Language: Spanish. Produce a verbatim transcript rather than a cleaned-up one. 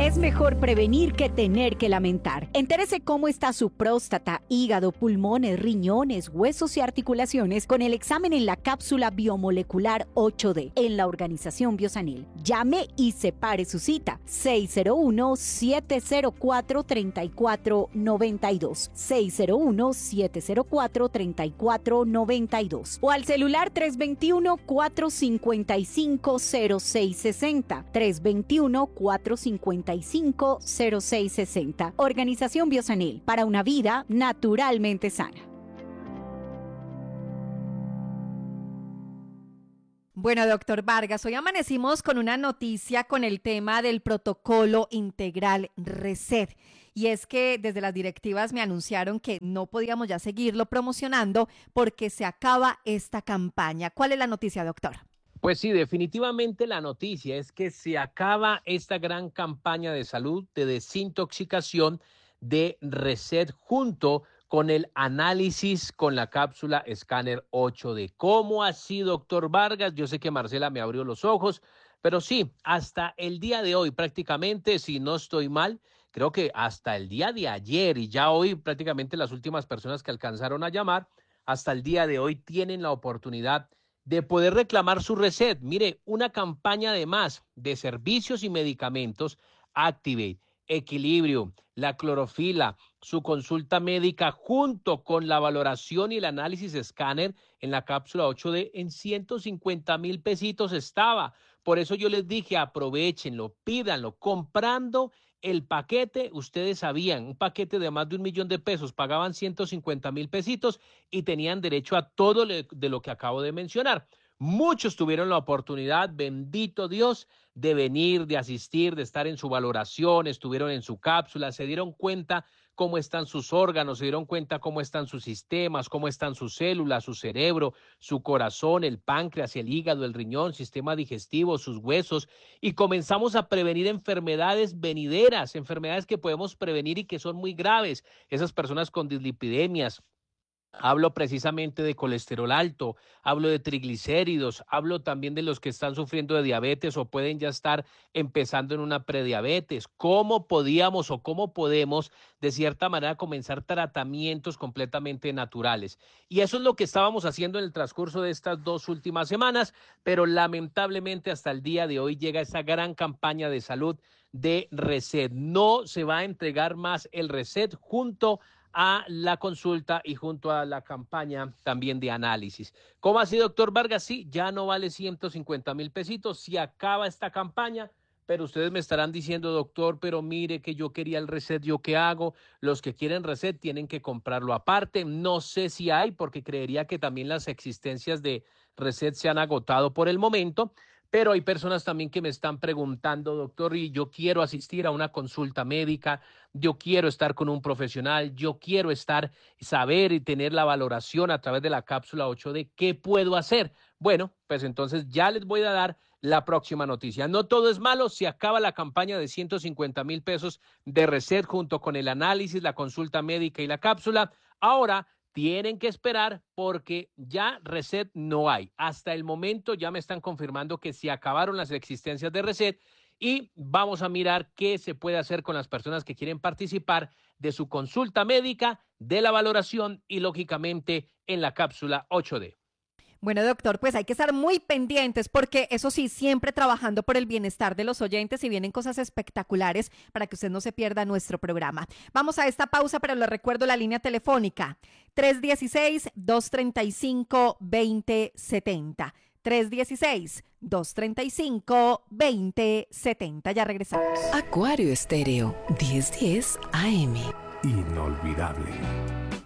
Es mejor prevenir que tener que lamentar. Entérese cómo está su próstata, hígado, pulmones, riñones, huesos y articulaciones con el examen en la cápsula biomolecular ocho D en la Organización Biosanil. Llame y separe su cita. seis cero uno, siete cero cuatro, tres cuatro nueve dos. seis cero uno, siete cero cuatro, tres cuatro nueve dos. O al celular tres dos uno, cuatro cinco cinco, cero seis seis cero. tres dos uno, cuatro cinco cinco, cero seis seis cero. Organización Biosanil, para una vida naturalmente sana. Bueno, doctor Vargas, hoy amanecimos con una noticia con el tema del protocolo integral Reset. Y es que desde las directivas me anunciaron que no podíamos ya seguirlo promocionando porque se acaba esta campaña. ¿Cuál es la noticia, doctor? Pues sí, definitivamente la noticia es que se acaba esta gran campaña de salud, de desintoxicación de Reset junto con el análisis con la cápsula Escáner ocho D. ¿Cómo así, doctor Vargas? Yo sé que Marcela me abrió los ojos, pero sí, hasta el día de hoy prácticamente, si no estoy mal, creo que hasta el día de ayer y ya hoy prácticamente las últimas personas que alcanzaron a llamar, hasta el día de hoy tienen la oportunidad de poder reclamar su Reset. Mire, una campaña de más de servicios y medicamentos, Activate, Equilibrio, la clorofila, su consulta médica junto con la valoración y el análisis escáner en la cápsula ocho D en ciento cincuenta mil pesitos estaba. Por eso yo les dije, aprovechenlo, pídanlo, comprando el paquete. Ustedes sabían, un paquete de más de un millón de pesos, pagaban ciento cincuenta mil pesitos y tenían derecho a todo de lo que acabo de mencionar. Muchos tuvieron la oportunidad, bendito Dios, de venir, de asistir, de estar en su valoración, estuvieron en su cápsula, se dieron cuenta cómo están sus órganos, se dieron cuenta cómo están sus sistemas, cómo están sus células, su cerebro, su corazón, el páncreas, el hígado, el riñón, sistema digestivo, sus huesos, y comenzamos a prevenir enfermedades venideras, enfermedades que podemos prevenir y que son muy graves, esas personas con dislipidemias. Hablo precisamente de colesterol alto, hablo de triglicéridos, hablo también de los que están sufriendo de diabetes o pueden ya estar empezando en una prediabetes. ¿Cómo podíamos o cómo podemos de cierta manera comenzar tratamientos completamente naturales? Y eso es lo que estábamos haciendo en el transcurso de estas dos últimas semanas, pero lamentablemente hasta el día de hoy llega esa gran campaña de salud de Reset. No se va a entregar más el Reset junto a la consulta y junto a la campaña también de análisis. ¿Cómo así, doctor Vargas? Sí, ya no vale ciento cincuenta mil pesitos, si acaba esta campaña, pero ustedes me estarán diciendo, doctor, pero mire que yo quería el Reset, ¿yo qué hago? Los que quieren Reset tienen que comprarlo aparte, no sé si hay, porque creería que también las existencias de Reset se han agotado por el momento, pero hay personas también que me están preguntando, doctor, y yo quiero asistir a una consulta médica, yo quiero estar con un profesional, yo quiero estar, saber y tener la valoración a través de la cápsula ocho D, ¿qué puedo hacer? Bueno, pues entonces ya les voy a dar la próxima noticia. No todo es malo, se acaba la campaña de ciento cincuenta mil pesos de Reset junto con el análisis, la consulta médica y la cápsula. Ahora tienen que esperar porque ya Reset no hay. Hasta el momento ya me están confirmando que se acabaron las existencias de Reset y vamos a mirar qué se puede hacer con las personas que quieren participar de su consulta médica, de la valoración y lógicamente en la cápsula ocho D. Bueno, doctor, pues hay que estar muy pendientes porque eso sí, siempre trabajando por el bienestar de los oyentes y vienen cosas espectaculares para que usted no se pierda nuestro programa. Vamos a esta pausa, pero les recuerdo la línea telefónica tres uno seis, dos tres cinco, dos cero siete cero. tres uno seis, dos tres cinco, dos cero siete cero. Ya regresamos. Acuario Estéreo, diez diez A M. Inolvidable.